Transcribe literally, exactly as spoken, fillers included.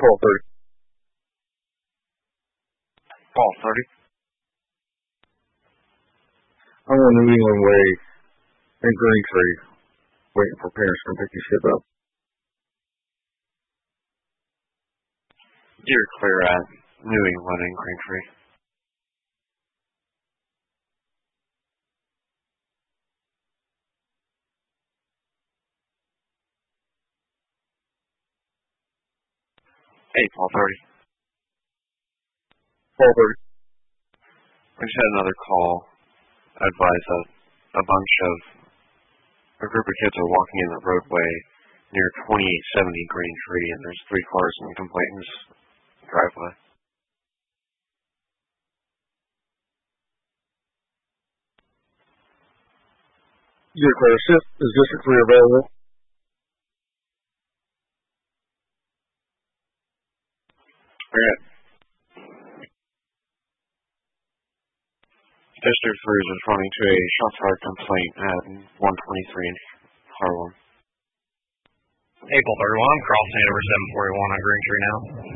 twelve thirty. twelve thirty. I'm on New England Way in Green Tree, waiting for parents to pick your shit up. You're clear at New England and Green Tree. Hey, twelve thirty. twelve thirty. We just had another call. Advise that a bunch of a group of kids are walking in the roadway near twenty-eight seventy Green Tree, and there's three cars in the complainant's driveway. You're clear. Is District three available? Alright. District three is responding to a shots fired complaint at one twenty-three in Harlem. April thirty-one, crossing over seven forty-one on Green Tree now.